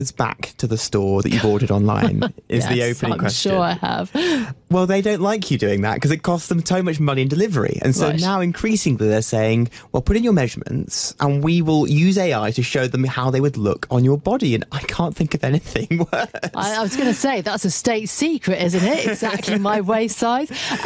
back to the store that you've ordered online? Is the opening question. I'm sure I have. Well, they don't like you doing that because it costs them so much money in delivery. And so now increasingly they're saying, well, put in your measurements and we will use AI to show them how they would look on your body. And I can't think of anything worse. I was going to say, that's a state secret, isn't it? Exactly my waist size.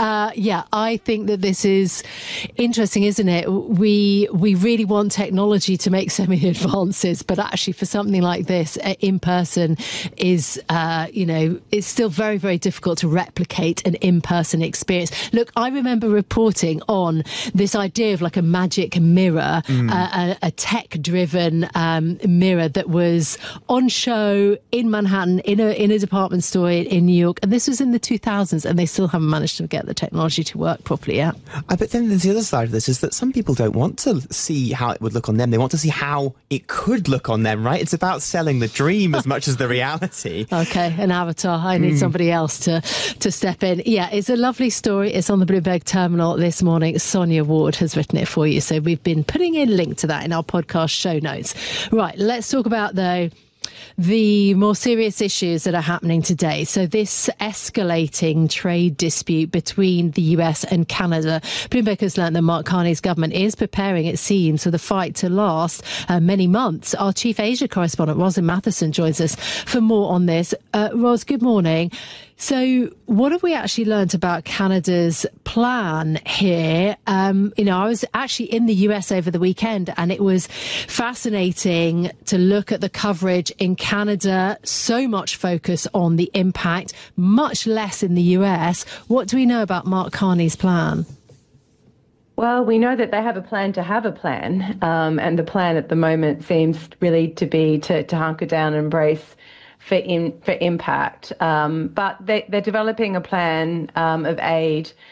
I think that this is interesting, isn't it? We really want technology to make so many advances, but actually for something like this, in person is, it's still very, very difficult to replicate an in-person experience. Look, I remember reporting on this idea of like a magic mirror, a tech-driven mirror that was on show in Manhattan in a department store in New York, and this was in the 2000s, and they still haven't managed to get the technology to work properly yet. But then there's the other side of this, is that some people don't want to see how it would look on them. They want to see how it could look on them, right? It's about selling the dream as much as the reality. Okay, an avatar. I need somebody else to step in. Yeah, it's a lovely story. It's on the Bloomberg Terminal this morning. Sonia Ward has written it for you. So we've been putting a link to that in our podcast show notes. Right, let's talk about, though, the more serious issues that are happening today. So this escalating trade dispute between the US and Canada. Bloomberg has learned that Mark Carney's government is preparing, it seems, for the fight to last many months. Our chief Asia correspondent, Roslyn Matheson, joins us for more on this. Ros, good morning. So what have we actually learnt about Canada's plan here? I was actually in the US over the weekend, and it was fascinating to look at the coverage in Canada. So much focus on the impact, much less in the US. What do we know about Mark Carney's plan? Well, we know that they have a plan to have a plan, and the plan at the moment seems really to be to hunker down and brace for impact. But they're developing a plan of aid